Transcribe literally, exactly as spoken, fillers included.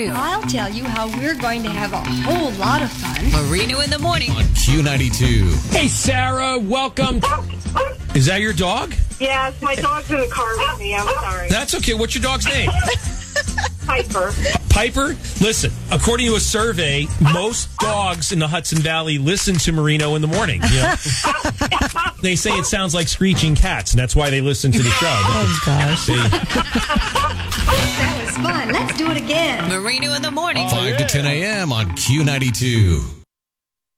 ninety-two. I'll tell you how we're going to have a whole lot of fun. Marino in the morning. On Q ninety-two. Hey, Sarah, welcome. Is that your dog? Yes, my dog's in the car with me. I'm sorry. That's okay. What's your dog's name? Piper. Piper? Listen, according to a survey, most dogs in the Hudson Valley listen to Marino in the morning. You know? They say it sounds like screeching cats, and that's why they listen to the show. Oh, gosh. That was fun. Let's do it again. Marino in the morning. five to ten a.m. on Q ninety-two.